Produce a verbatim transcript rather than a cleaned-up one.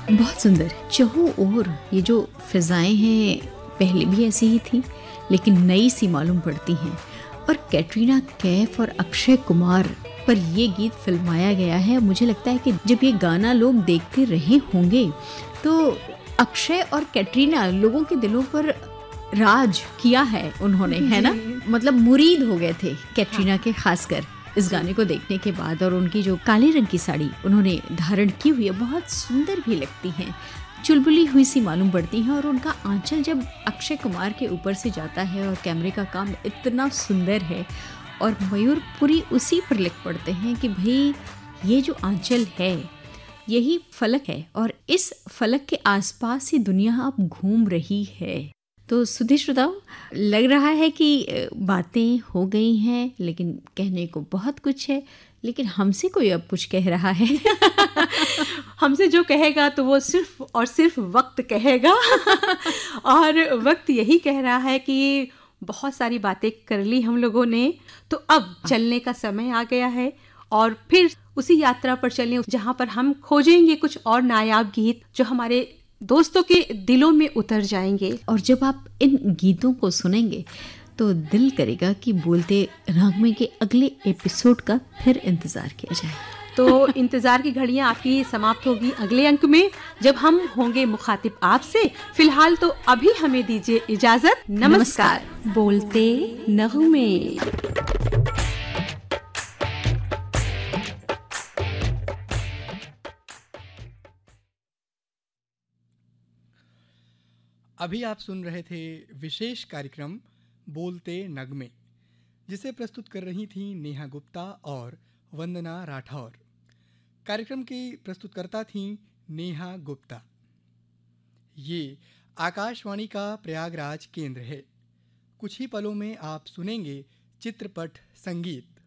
बहुत सुंदर। चहु ओर ये जो फिजाएं हैं पहले भी ऐसी ही थी, लेकिन नई सी मालूम पड़ती हैं। और कैटरीना कैफ और अक्षय कुमार पर ये गीत फिल्माया गया है। मुझे लगता है कि जब ये गाना लोग देखते रहे होंगे तो अक्षय और कैटरीना लोगों के दिलों पर राज किया है उन्होंने, है ना? मतलब मुरीद हो गए थे कैटरीना के, खासकर इस गाने को देखने के बाद। और उनकी जो काले रंग की साड़ी उन्होंने धारण की हुई है, बहुत सुंदर भी लगती हैं, चुलबुली हुई सी मालूम पड़ती हैं। और उनका आंचल जब अक्षय कुमार के ऊपर से जाता है और कैमरे का काम इतना सुंदर है और मयूर पूरी उसी पर लिख पड़ते हैं कि भाई ये जो आंचल है यही फलक है और इस फलक के आसपास ही दुनिया अब घूम रही है। तो सुधी श्रोताओ, लग रहा है कि बातें हो गई हैं, लेकिन कहने को बहुत कुछ है। लेकिन हमसे कोई अब कुछ कह रहा है हमसे जो कहेगा तो वो सिर्फ और सिर्फ वक्त कहेगा और वक्त यही कह रहा है कि बहुत सारी बातें कर ली हम लोगों ने, तो अब चलने का समय आ गया है और फिर उसी यात्रा पर चलें जहाँ पर हम खोजेंगे कुछ और नायाब गीत जो हमारे दोस्तों के दिलों में उतर जाएंगे। और जब आप इन गीतों को सुनेंगे तो दिल करेगा कि बोलते नगमे के अगले एपिसोड का फिर इंतज़ार किया जाए। तो इंतज़ार की घड़ियाँ आपकी समाप्त होगी अगले अंक में, जब हम होंगे मुखातिब आपसे। फिलहाल तो अभी हमें दीजिए इजाज़त। नमस्कार। बोलते नगमे। अभी आप सुन रहे थे विशेष कार्यक्रम बोलते नगमे, जिसे प्रस्तुत कर रही थीं नेहा गुप्ता और वंदना राठौर। कार्यक्रम की प्रस्तुतकर्ता थीं नेहा गुप्ता। ये आकाशवाणी का प्रयागराज केंद्र है। कुछ ही पलों में आप सुनेंगे चित्रपट संगीत।